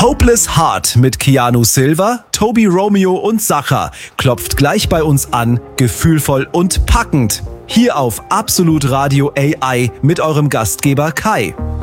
Hopeless Heart mit Keanu Silva, Toby Romeo und Sacha klopft gleich bei uns an, gefühlvoll und packend. Hier auf Absolut Radio AI mit eurem Gastgeber Kai.